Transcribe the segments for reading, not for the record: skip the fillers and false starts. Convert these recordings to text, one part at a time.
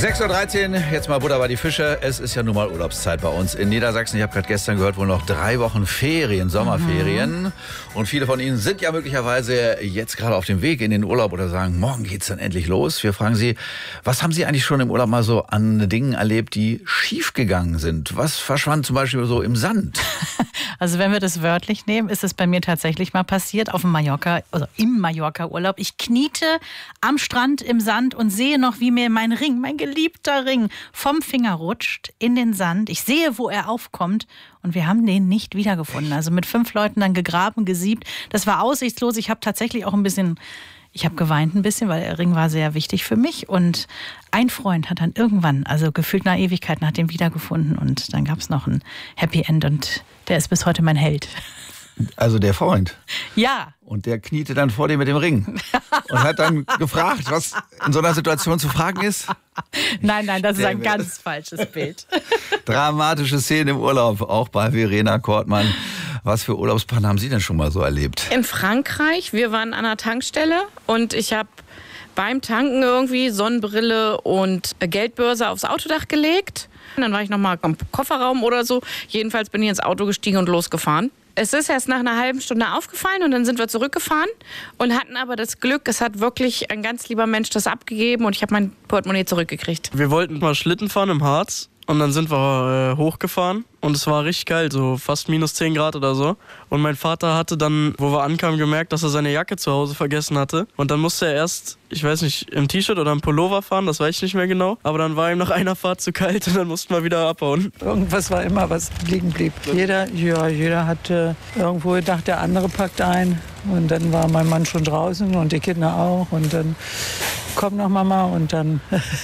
6:13 Uhr, jetzt mal Butter bei die Fische. Es ist ja nun mal Urlaubszeit bei uns in Niedersachsen. Ich habe gerade gestern gehört, wohl noch 3 Wochen Ferien, Sommerferien. Und viele von Ihnen sind ja möglicherweise jetzt gerade auf dem Weg in den Urlaub oder sagen, morgen geht's dann endlich los. Wir fragen Sie, was haben Sie eigentlich schon im Urlaub mal so an Dingen erlebt, die schiefgegangen sind? Was verschwand zum Beispiel so im Sand? Also wenn wir das wörtlich nehmen, ist es bei mir tatsächlich mal passiert auf dem Mallorca, also im Mallorca-Urlaub. Ich kniete am Strand im Sand und sehe noch, wie mir mein Ring, mein geliebter Ring, vom Finger rutscht in den Sand. Ich sehe, wo er aufkommt und wir haben den nicht wiedergefunden. Also mit 5 Leuten dann gegraben, gesiebt. Das war aussichtslos. Ich habe tatsächlich auch ich habe geweint ein bisschen, weil der Ring war sehr wichtig für mich. Und ein Freund hat dann irgendwann, also gefühlt nach Ewigkeiten, hat den wiedergefunden. Und dann gab es noch ein Happy End und der ist bis heute mein Held. Also der Freund? Ja. Und der kniete dann vor dir mit dem Ring und hat dann gefragt, was in so einer Situation zu fragen ist? Nein, das ist ein ganz falsches Bild. Dramatische Szenen im Urlaub, auch bei Verena Kortmann. Was für Urlaubspannen haben Sie denn schon mal so erlebt? In Frankreich, wir waren an einer Tankstelle und ich habe beim Tanken irgendwie Sonnenbrille und Geldbörse aufs Autodach gelegt. Und dann war ich nochmal am Kofferraum oder so. Jedenfalls bin ich ins Auto gestiegen und losgefahren. Es ist erst nach einer halben Stunde aufgefallen und dann sind wir zurückgefahren und hatten aber das Glück, es hat wirklich ein ganz lieber Mensch das abgegeben und ich habe mein Portemonnaie zurückgekriegt. Wir wollten mal Schlitten fahren im Harz und dann sind wir hochgefahren und es war richtig kalt, so fast minus 10 Grad oder so. Und mein Vater hatte dann, wo wir ankamen, gemerkt, dass er seine Jacke zu Hause vergessen hatte. Und dann musste er erst, ich weiß nicht, im T-Shirt oder im Pullover fahren, das weiß ich nicht mehr genau. Aber dann war ihm nach einer Fahrt zu kalt und dann mussten wir wieder abhauen. Irgendwas war immer, was liegen blieb. Jeder hat irgendwo gedacht, der andere packt ein. Und dann war mein Mann schon draußen und die Kinder auch. Und dann komm noch Mama und dann...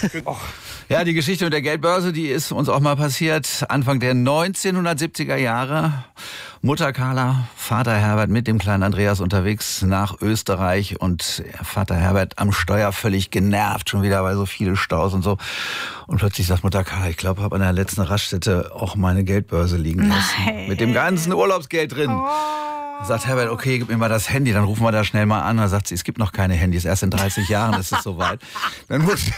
Ja, die Geschichte mit der Geldbörse, die ist uns auch mal passiert. Anfang der 1970er Jahre. Mutter Carla, Vater Herbert mit dem kleinen Andreas unterwegs nach Österreich und Vater Herbert am Steuer völlig genervt schon wieder, weil so viele Staus und so. Und plötzlich sagt Mutter Carla, ich glaube, habe an der letzten Raststätte auch meine Geldbörse liegen lassen. Nein. Mit dem ganzen Urlaubsgeld drin. Sagt Herbert, okay, gib mir mal das Handy, dann rufen wir da schnell mal an. Dann sagt sie, es gibt noch keine Handys, erst in 30 Jahren ist es soweit. Dann mussten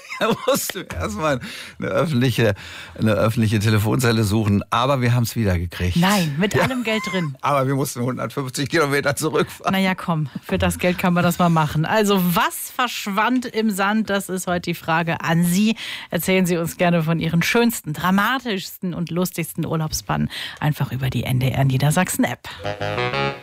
wir erstmal eine öffentliche Telefonzelle suchen, aber wir haben es wieder gekriegt. Nein, mit allem Geld drin. Aber wir mussten 150 Kilometer zurückfahren. Naja, komm, für das Geld kann man das mal machen. Also, was verschwand im Sand? Das ist heute die Frage an Sie. Erzählen Sie uns gerne von Ihren schönsten, dramatischsten und lustigsten Urlaubspannen. Einfach über die NDR Niedersachsen App.